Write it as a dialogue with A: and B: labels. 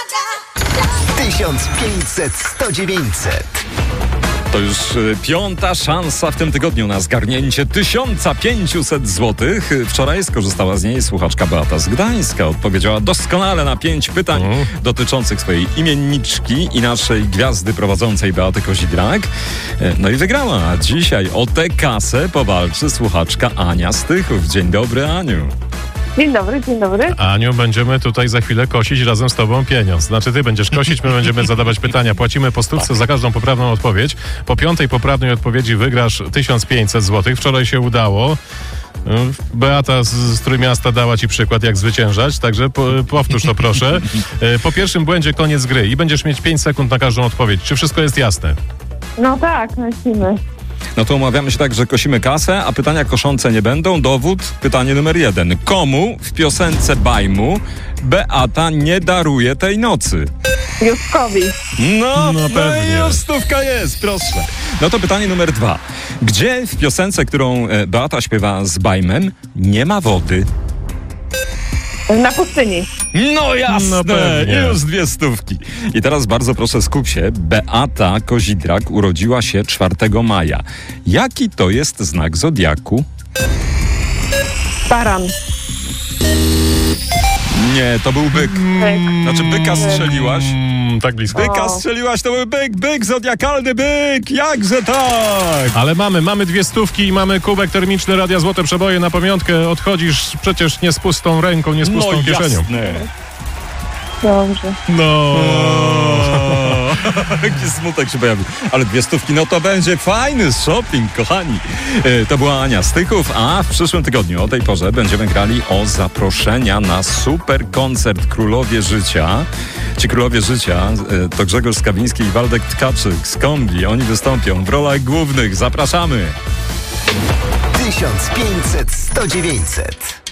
A: 1500 100 900.
B: To już piąta szansa w tym tygodniu na zgarnięcie 1500 zł. Wczoraj skorzystała z niej słuchaczka Beata z Gdańska. Odpowiedziała doskonale na 5 pytań dotyczących swojej imienniczki i naszej gwiazdy prowadzącej Beaty Kozidrak. No i wygrała. A dzisiaj o tę kasę powalczy słuchaczka Ania z Tychów. Dzień dobry, Aniu.
C: Dzień dobry, dzień dobry.
D: Aniu, będziemy tutaj za chwilę kosić razem z tobą pieniądz. Znaczy ty będziesz kosić, my będziemy zadawać pytania. Płacimy po stówce za każdą poprawną odpowiedź. Po 5. poprawnej odpowiedzi wygrasz 1500 zł. Wczoraj się udało. Beata z Trójmiasta dała ci przykład, jak zwyciężać, także powtórz to proszę. Po pierwszym błędzie koniec gry i będziesz mieć 5 sekund na każdą odpowiedź. Czy wszystko jest jasne?
C: No tak, lecimy.
B: No to umawiamy się tak, że kosimy kasę, a pytania koszące nie będą. Dowód, pytanie numer 1. Komu w piosence Bajmu Beata nie daruje tej nocy?
C: Józkowi.
B: No
D: pewnie.
B: Już stówka jest, proszę. No to pytanie numer 2. Gdzie w piosence, którą Beata śpiewa z Bajmem, nie ma wody?
C: Na pustyni.
B: No jasne,
D: No pewnie.
B: już 2 stówki. I teraz bardzo proszę, skup się. Beata Kozidrak urodziła się 4 maja. Jaki to jest znak zodiaku?
C: Baran.
B: Nie, to był byk. Znaczy byka strzeliłaś.
D: Tak blisko.
B: Byka strzeliłaś, to był byk, zodiakalny byk. Jakże tak?
D: Ale mamy 2 stówki i mamy kubek termiczny Radia Złote Przeboje na pamiątkę. Odchodzisz przecież nie z pustą ręką, nie z pustą kieszenią.
B: Jasne.
C: Dobrze.
D: No.
B: Jaki smutek się pojawił. Ale 2 stówki, no to będzie fajny shopping, kochani. To była Ania z Tychów, a w przyszłym tygodniu o tej porze będziemy grali o zaproszenia na super koncert Królowie Życia. Ci Królowie Życia to Grzegorz Skawiński i Waldek Tkaczyk z Kombi. Oni wystąpią w rolach głównych. Zapraszamy.
A: 1500 100 900.